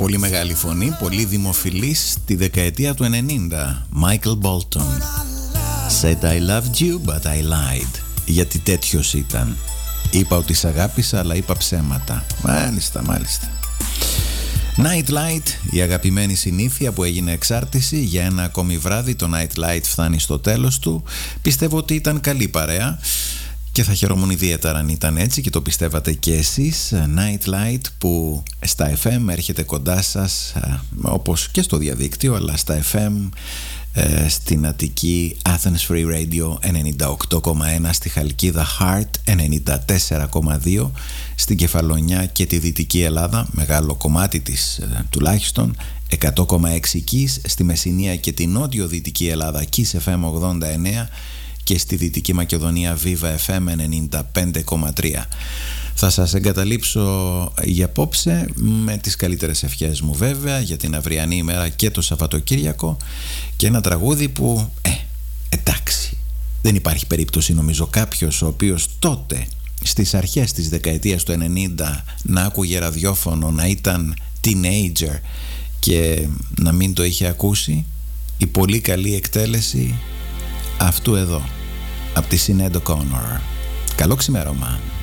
πολύ μεγάλη φωνή, πολύ δημοφιλής τη δεκαετία του 90. Michael Bolton. Said I loved you but I lied. Γιατί τέτοιος ήταν. Είπα ότι σ' αγάπησα αλλά είπα ψέματα. Μάλιστα. Nightlight, η αγαπημένη συνήθεια που έγινε εξάρτηση. Για ένα ακόμη βράδυ το Nightlight φτάνει στο τέλος του. Πιστεύω ότι ήταν καλή παρέα και θα χαιρόμουν ιδιαίτερα αν ήταν έτσι και το πιστεύατε και εσείς. Nightlight που στα FM έρχεται κοντά σας, όπως και στο διαδίκτυο, αλλά στα FM στην Αττική Athens Free Radio 98,1, στη Χαλκίδα Heart 94,2, στην Κεφαλονιά και τη Δυτική Ελλάδα, μεγάλο κομμάτι της τουλάχιστον, 100,6 Kiss, στη Μεσσηνία και τη Νότιο-Δυτική Ελλάδα Kiss FM 89 και στη Δυτική Μακεδονία Viva FM 95,3. Θα σας εγκαταλείψω για απόψε με τις καλύτερες ευχές μου βέβαια για την αυριανή ημέρα και το Σαββατοκύριακο και ένα τραγούδι που εντάξει, δεν υπάρχει περίπτωση νομίζω κάποιος ο οποίος τότε στις αρχές της δεκαετίας του 90 να άκουγε ραδιόφωνο, να ήταν teenager και να μην το είχε ακούσει. Η πολύ καλή εκτέλεση αυτού εδώ από τη Sinéad O'Connor. Καλό ξημέρωμα.